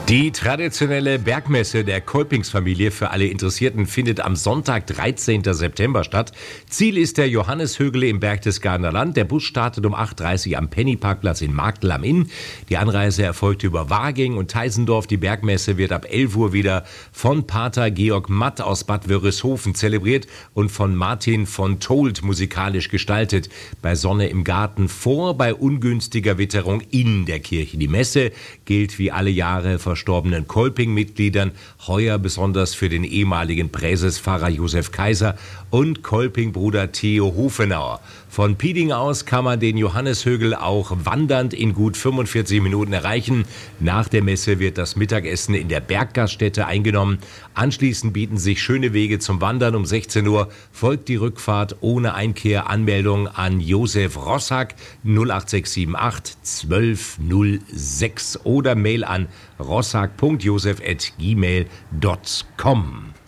Die traditionelle Bergmesse der Kolpingsfamilie für alle Interessierten findet am Sonntag, 13. September statt. Ziel ist der Johanneshögele im Berchtesgadener Land. Der Bus startet um 8.30 Uhr am Pennyparkplatz in Marktl am Inn. Die Anreise erfolgt über Waging und Teisendorf. Die Bergmesse wird ab 11 Uhr wieder von Pater Georg Matt aus Bad Wörishofen zelebriert und von Martin von Told musikalisch gestaltet. Bei Sonne im Garten vor, bei ungünstiger Witterung in der Kirche. Die Messe gilt wie alle Jahre verstorbenen Kolping-Mitgliedern, heuer besonders für den ehemaligen Präsespfarrer Josef Kaiser und Kolping-Bruder Theo Hufenauer. Von Pieding aus kann man den Johanneshögel auch wandernd in gut 45 Minuten erreichen. Nach der Messe wird das Mittagessen in der Berggaststätte eingenommen. Anschließend bieten sich schöne Wege zum Wandern. Um 16 Uhr folgt die Rückfahrt ohne Einkehr. Anmeldung an Josef Rossack 08678 1206 oder Mail an rossack.josef@gmail.com.